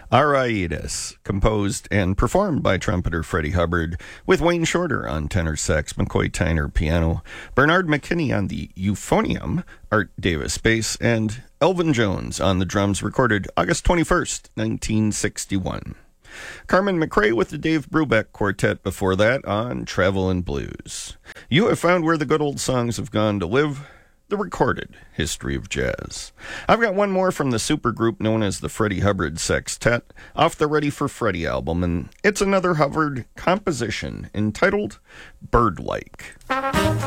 Arraidas, composed and performed by trumpeter Freddie Hubbard, with Wayne Shorter on tenor sax, McCoy Tyner piano, Bernard McKinney on the euphonium, Art Davis bass, and Elvin Jones on the drums, recorded August 21st, 1961. Carmen McRae with the Dave Brubeck Quartet before that on Travel and Blues. You have found where the good old songs have gone to live, the recorded history of jazz. I've got one more from the supergroup known as the Freddie Hubbard Sextet off the Ready for Freddie album, and it's another Hubbard composition entitled Bird-like.